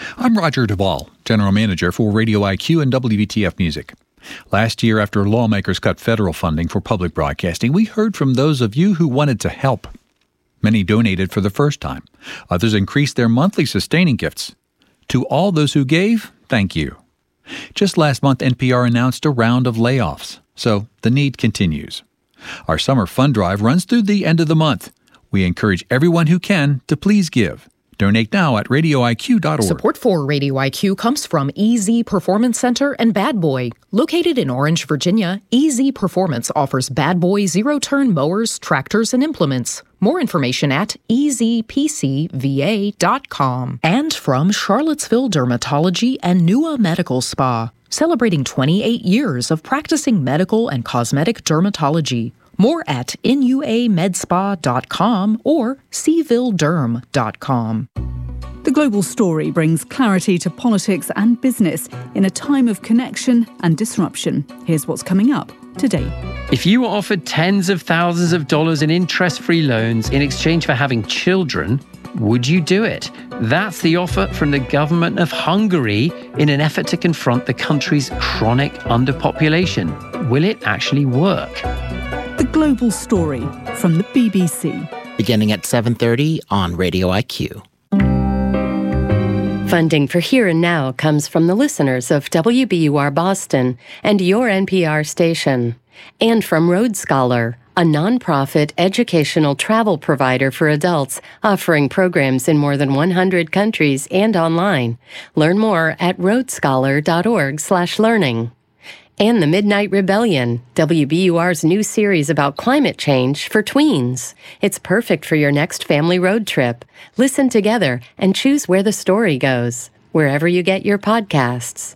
I'm Roger Duvall, General Manager for Radio IQ and WVTF Music. Last year, after lawmakers cut federal funding for public broadcasting, we heard from those of you who wanted to help. Many donated for the first time. Others increased their monthly sustaining gifts. To all those who gave, thank you. Just last month, NPR announced a round of layoffs, so the need continues. Our summer fund drive runs through the end of the month. We encourage everyone who can to please give. Donate now at radioiq.org. Support for Radio IQ comes from EZ Performance Center and Bad Boy. Located in Orange, Virginia, EZ Performance offers Bad Boy zero-turn mowers, tractors, and implements. More information at ezpcva.com. And from Charlottesville Dermatology and Nua Medical Spa, celebrating 28 years of practicing medical and cosmetic dermatology. More at nuamedspa.com or sevillederm.com. The Global Story brings clarity to politics and business in a time of connection and disruption. Here's what's coming up today. If you were offered tens of thousands of dollars in interest-free loans in exchange for having children, would you do it? That's the offer from the government of Hungary in an effort to confront the country's chronic underpopulation. Will it actually work? The Global Story from the BBC. Beginning at 7:30 on Radio IQ. Funding for Here and Now comes from the listeners of WBUR Boston and your NPR station, and from Road Scholar, a nonprofit educational travel provider for adults offering programs in more than 100 countries and online. Learn more at roadscholar.org/learning. And The Midnight Rebellion, WBUR's new series about climate change for tweens. It's perfect for your next family road trip. Listen together and choose where the story goes, wherever you get your podcasts.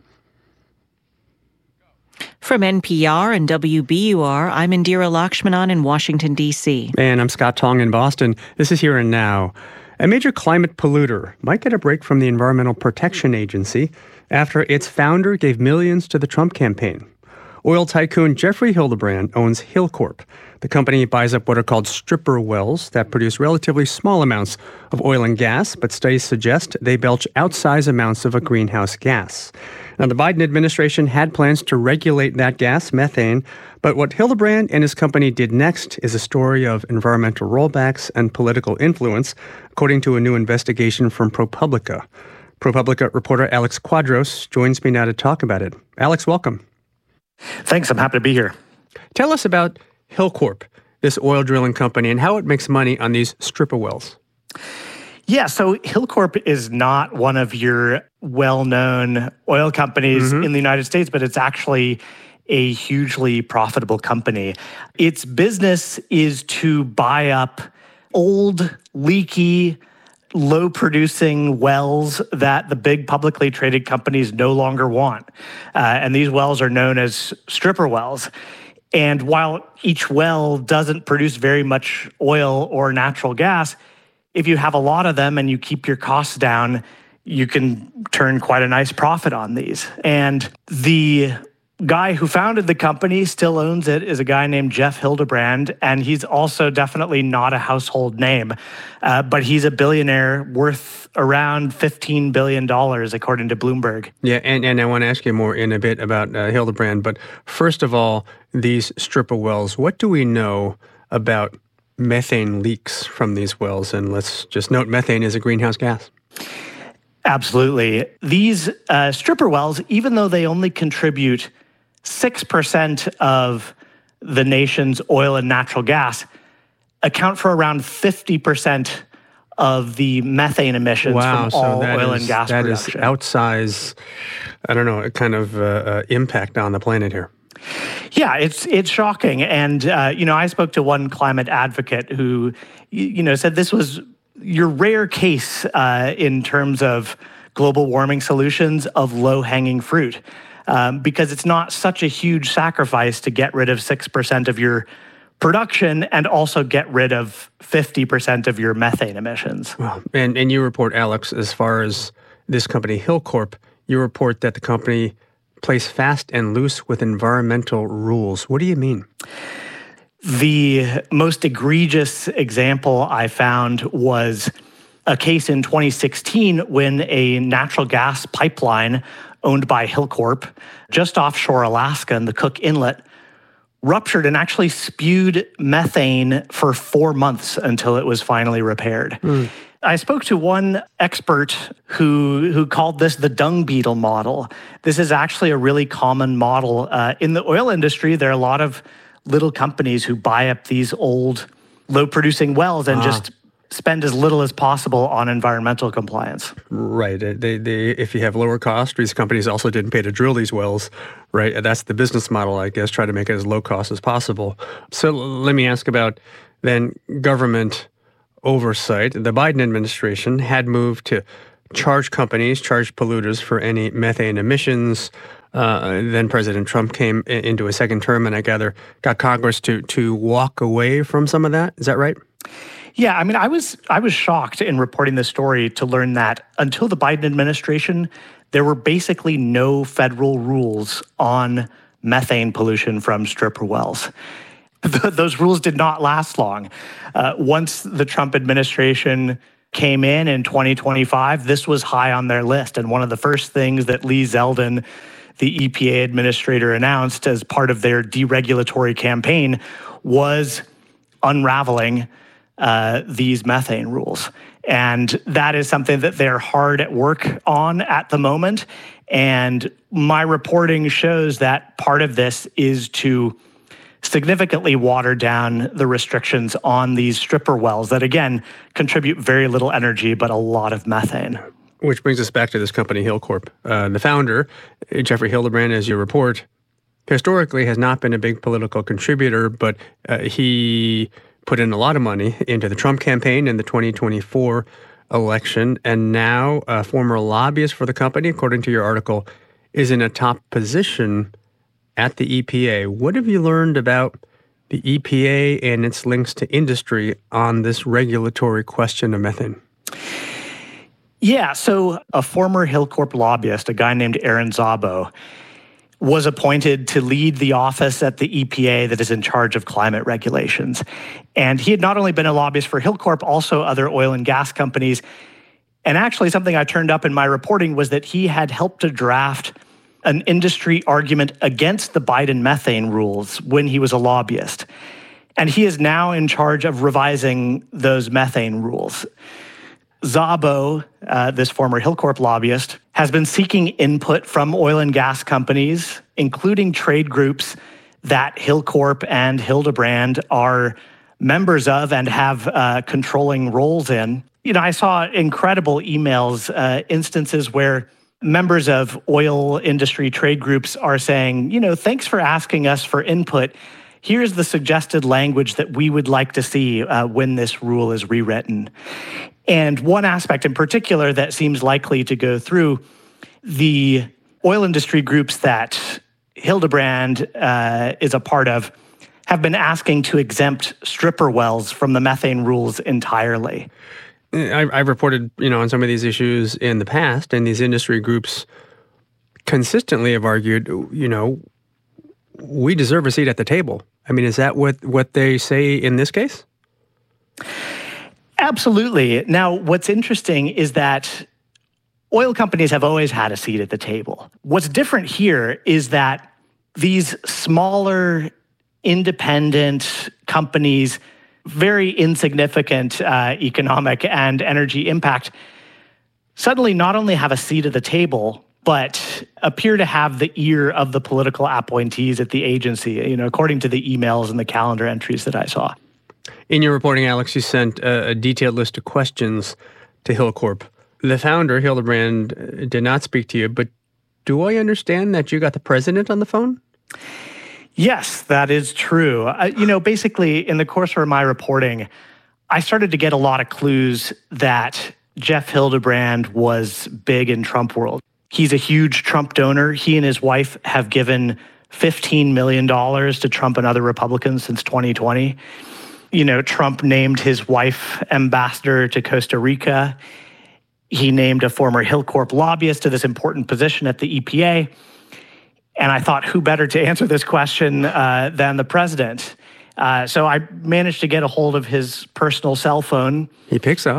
From NPR and WBUR, I'm Indira Lakshmanan in Washington, D.C. And I'm Scott Tong in Boston. This is Here and Now. A major climate polluter might get a break from the Environmental Protection Agency after its founder gave millions to the Trump campaign. Oil tycoon Jeffrey Hildebrand owns Hilcorp. The company buys up what are called stripper wells that produce relatively small amounts of oil and gas, but studies suggest they belch outsized amounts of a greenhouse gas. Now, the Biden administration had plans to regulate that gas, methane, but what Hildebrand and his company did next is a story of environmental rollbacks and political influence, according to a new investigation from ProPublica. ProPublica reporter Alex Quadros joins me now to talk about it. Alex, welcome. Thanks. I'm happy to be here. Tell us about Hilcorp, this oil drilling company, and how it makes money on these stripper wells. Yeah, so Hilcorp is not one of your well-known oil companies in the United States, but it's actually a hugely profitable company. Its business is to buy up old, leaky, low-producing wells that the big publicly traded companies no longer want. And these wells are known as stripper wells. And while each well doesn't produce very much oil or natural gas, if you have a lot of them and you keep your costs down, you can turn quite a nice profit on these. And the guy who founded the company still owns it is a guy named Jeff Hildebrand, and he's also definitely not a household name, but he's a billionaire worth around $15 billion, according to Bloomberg. Yeah, and I want to ask you more in a bit about Hildebrand, but first of all, these stripper wells, what do we know about methane leaks from these wells? And let's just note methane is a greenhouse gas. Absolutely. These stripper wells, even though they only contribute 6% of the nation's oil and natural gas, account for around 50% of the methane emissions from all oil and gas production. That is outsized, I don't know, kind of impact on the planet here. Yeah, it's shocking. And, I spoke to one climate advocate who, said this was your rare case in terms of global warming solutions of low-hanging fruit, because it's not such a huge sacrifice to get rid of 6% of your production and also get rid of 50% of your methane emissions. Well, and you report, Alex, as far as this company, Hilcorp, you report that the company plays fast and loose with environmental rules. What do you mean? The most egregious example I found was a case in 2016 when a natural gas pipeline owned by Hilcorp just offshore Alaska in the Cook Inlet ruptured and actually spewed methane for 4 months until it was finally repaired. I spoke to one expert who called this the dung beetle model. This is actually a really common model. In the oil industry, there are a lot of little companies who buy up these old, low-producing wells and just spend as little as possible on environmental compliance. Right. They if you have lower cost, these companies also didn't pay to drill these wells, right? That's the business model, I guess, try to make it as low cost as possible. So let me ask about then government oversight. The Biden administration had moved to charge polluters for any methane emissions. Then President Trump came into a second term and I gather got Congress to walk away from some of that. Is that right? Yeah, I mean, I was shocked in reporting this story to learn that until the Biden administration, there were basically no federal rules on methane pollution from stripper wells. Those rules did not last long. Once the Trump administration came in 2025, this was high on their list. And one of the first things that Lee Zeldin, the EPA administrator, announced as part of their deregulatory campaign was unraveling these methane rules. And that is something that they're hard at work on at the moment. And my reporting shows that part of this is to significantly water down the restrictions on these stripper wells that, again, contribute very little energy but a lot of methane. Which brings us back to this company, Hilcorp. The founder, Jeffrey Hildebrand, as you report, historically has not been a big political contributor, but he put in a lot of money into the Trump campaign and the 2024 election, and now a former lobbyist for the company, according to your article, is in a top position at the EPA. What have you learned about the EPA and its links to industry on this regulatory question of methane? Yeah, so a former Hilcorp lobbyist, a guy named Aaron Szabo, was appointed to lead the office at the EPA that is in charge of climate regulations. And he had not only been a lobbyist for Hilcorp, also other oil and gas companies. And actually something I turned up in my reporting was that he had helped to draft an industry argument against the Biden methane rules when he was a lobbyist. And he is now in charge of revising those methane rules. Szabo, this former Hilcorp lobbyist, has been seeking input from oil and gas companies, including trade groups that Hilcorp and Hildebrand are members of and have controlling roles in. You know, I saw incredible emails, instances where members of oil industry trade groups are saying, you know, thanks for asking us for input. Here's the suggested language that we would like to see when this rule is rewritten. And one aspect in particular that seems likely to go through, the oil industry groups that Hildebrand is a part of have been asking to exempt stripper wells from the methane rules entirely. I've reported, on some of these issues in the past, and these industry groups consistently have argued, we deserve a seat at the table. I mean, is that what they say in this case? Absolutely. Now, what's interesting is that oil companies have always had a seat at the table. What's different here is that these smaller, independent companies, very insignificant economic and energy impact, suddenly not only have a seat at the table, but appear to have the ear of the political appointees at the agency, according to the emails and the calendar entries that I saw. In your reporting, Alex, you sent a detailed list of questions to Hilcorp. The founder, Hildebrand, did not speak to you, but do I understand that you got the president on the phone? Yes, that is true. Basically, in the course of my reporting, I started to get a lot of clues that Jeff Hildebrand was big in Trump world. He's a huge Trump donor. He and his wife have given $15 million to Trump and other Republicans since 2020. Trump named his wife ambassador to Costa Rica. He named a former Hilcorp lobbyist to this important position at the EPA. And I thought, who better to answer this question than the president? So I managed to get a hold of his personal cell phone. He picks up.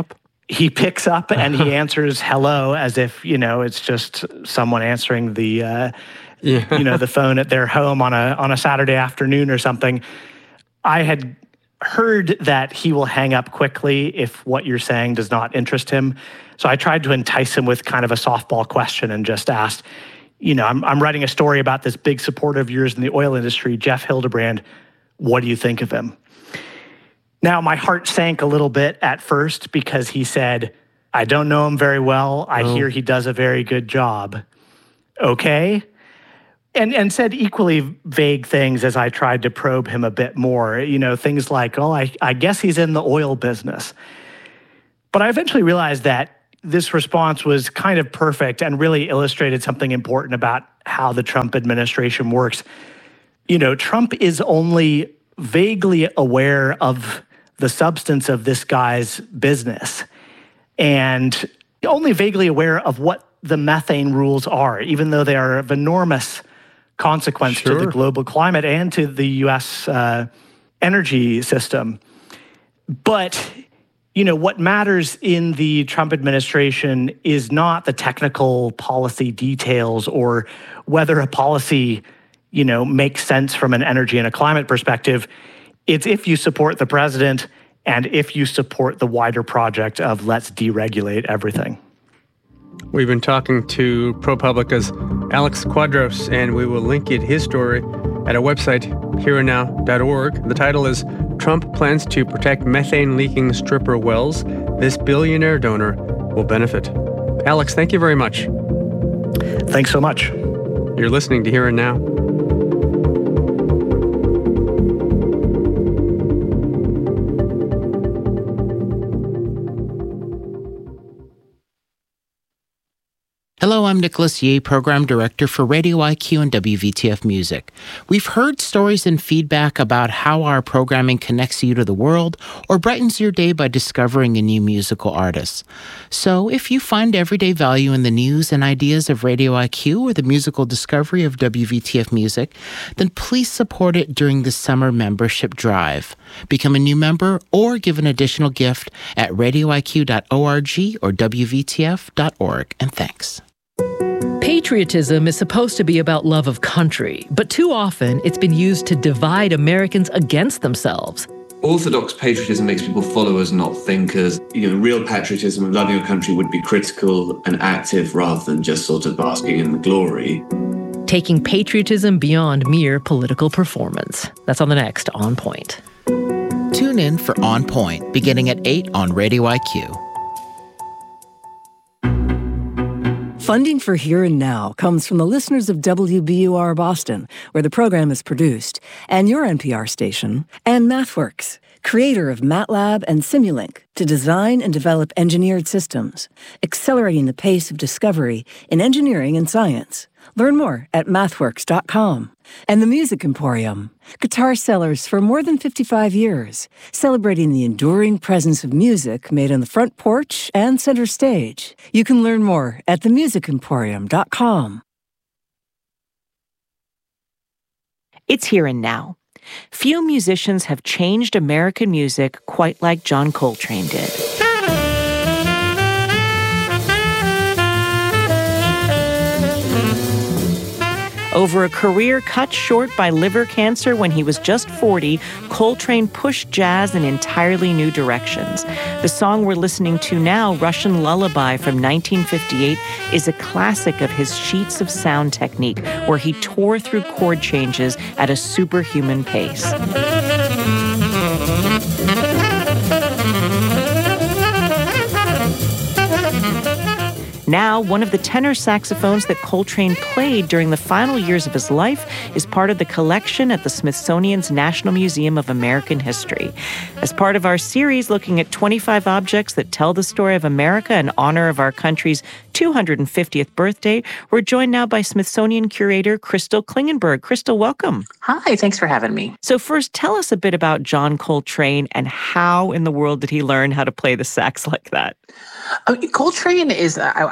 he picks up and he answers hello as if, it's just someone answering the, the phone at their home on a Saturday afternoon or something. I had heard that he will hang up quickly if what you're saying does not interest him. So I tried to entice him with kind of a softball question and just asked, I'm writing a story about this big supporter of yours in the oil industry, Jeff Hildebrand. What do you think of him? Now, my heart sank a little bit at first because he said, I don't know him very well. I hear he does a very good job. Okay. And said equally vague things as I tried to probe him a bit more. Things like, I guess he's in the oil business. But I eventually realized that this response was kind of perfect and really illustrated something important about how the Trump administration works. Trump is only vaguely aware of the substance of this guy's business and only vaguely aware of what the methane rules are, even though they are of enormous consequence to the global climate and to the U.S. Energy system. But, what matters in the Trump administration is not the technical policy details or whether a policy, makes sense from an energy and a climate perspective. It's if you support the president and if you support the wider project of let's deregulate everything. We've been talking to ProPublica's Alex Quadros, and we will link you to his story at our website, hereandnow.org. The title is Trump Plans to Protect Methane-Leaking Stripper Wells. This billionaire donor will benefit. Alex, thank you very much. Thanks so much. You're listening to Here and Now. Hello, I'm Nicholas Yee, Program Director for Radio IQ and WVTF Music. We've heard stories and feedback about how our programming connects you to the world or brightens your day by discovering a new musical artist. So if you find everyday value in the news and ideas of Radio IQ or the musical discovery of WVTF Music, then please support it during the summer membership drive. Become a new member or give an additional gift at radioiq.org or WVTF.org. And thanks. Patriotism is supposed to be about love of country, but too often it's been used to divide Americans against themselves. Orthodox patriotism makes people followers, not thinkers. Real patriotism and loving your country would be critical and active rather than just sort of basking in the glory. Taking patriotism beyond mere political performance. That's on the next On Point. Tune in for On Point, beginning at 8 on Radio IQ. Funding for Here and Now comes from the listeners of WBUR Boston, where the program is produced, and your NPR station, and MathWorks, creator of MATLAB and Simulink, to design and develop engineered systems, accelerating the pace of discovery in engineering and science. Learn more at mathworks.com. And the Music Emporium, guitar sellers for more than 55 years, celebrating the enduring presence of music made on the front porch and center stage. You can learn more at themusicemporium.com. It's Here and Now. Few musicians have changed American music quite like John Coltrane did. Over a career cut short by liver cancer when he was just 40, Coltrane pushed jazz in entirely new directions. The song we're listening to now, Russian Lullaby from 1958, is a classic of his sheets of sound technique, where he tore through chord changes at a superhuman pace. Now, one of the tenor saxophones that Coltrane played during the final years of his life is part of the collection at the Smithsonian's National Museum of American History. As part of our series looking at 25 objects that tell the story of America in honor of our country's 250th birthday, we're joined now by Smithsonian curator Crystal Klingenberg. Crystal, welcome. Hi, thanks for having me. So first, tell us a bit about John Coltrane and how in the world did he learn how to play the sax like that? Coltrane is, I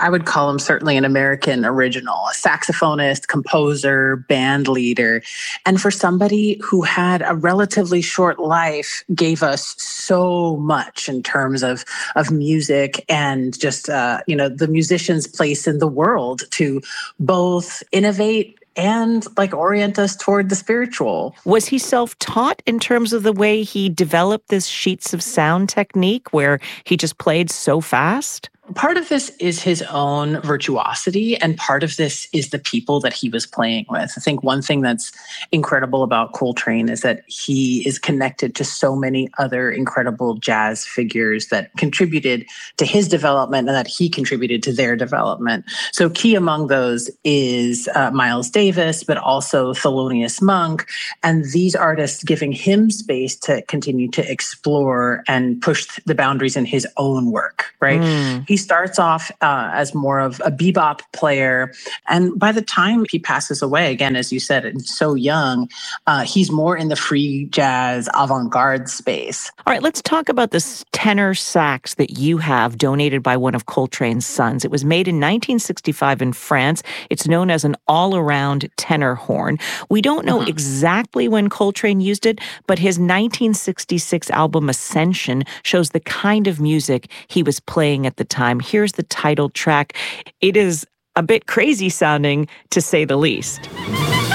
I would call him certainly an American original, a saxophonist, composer, band leader. And for somebody who had a relatively short life, gave us so much in terms of music and just, the musician's place in the world to both innovate and orient us toward the spiritual. Was he self-taught in terms of the way he developed this sheets of sound technique where he just played so fast? Part of this is his own virtuosity, and part of this is the people that he was playing with. I think one thing that's incredible about Coltrane is that he is connected to so many other incredible jazz figures that contributed to his development and that he contributed to their development. So key among those is Miles Davis, but also Thelonious Monk, and these artists giving him space to continue to explore and push the boundaries in his own work, right? He starts off as more of a bebop player. And by the time he passes away, again, as you said, and so young, he's more in the free jazz avant-garde space. All right, let's talk about this tenor sax that you have donated by one of Coltrane's sons. It was made in 1965 in France. It's known as an all-around tenor horn. We don't know exactly when Coltrane used it, but his 1966 album Ascension shows the kind of music he was playing at the time. Here's the title track. It is a bit crazy sounding, to say the least.